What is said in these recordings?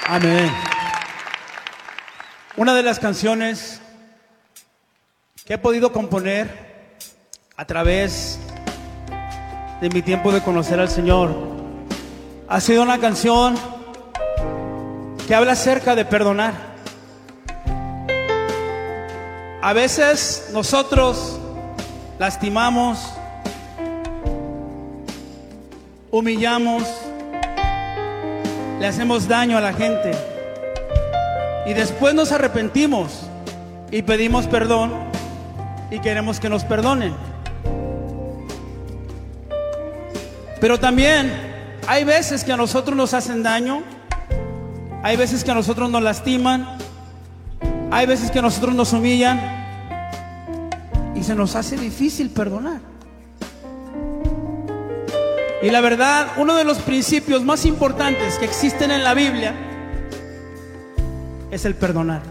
Amén. Una de las canciones que he podido componer a través de mi tiempo de conocer al Señor ha sido una canción que habla acerca de perdonar. A veces nosotros lastimamos, humillamos, le hacemos daño a la gente y después nos arrepentimos y pedimos perdón y queremos que nos perdonen. Pero también hay veces que a nosotros nos hacen daño, hay veces que a nosotros nos lastiman, hay veces que a nosotros nos humillan y se nos hace difícil perdonar. Y la verdad, uno de los principios más importantes que existen en la Biblia es el perdonar.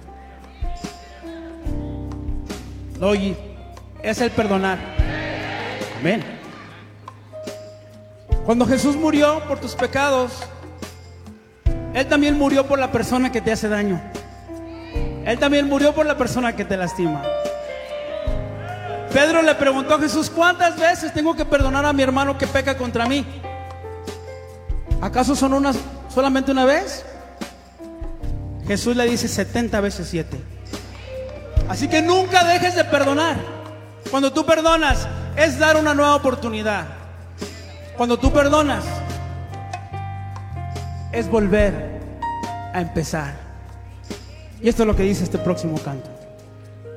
Oye, es el perdonar. Amén. Cuando Jesús murió por tus pecados, Él también murió por la persona que te hace daño. Él también murió por la persona que te lastima. Pedro le preguntó a Jesús: ¿cuántas veces tengo que perdonar a mi hermano que peca contra mí? ¿Acaso son solamente una vez? Jesús le dice 70 veces 7. Así que nunca dejes de perdonar. Cuando tú perdonas, es dar una nueva oportunidad. Cuando tú perdonas, es volver a empezar. Y esto es lo que dice este próximo canto.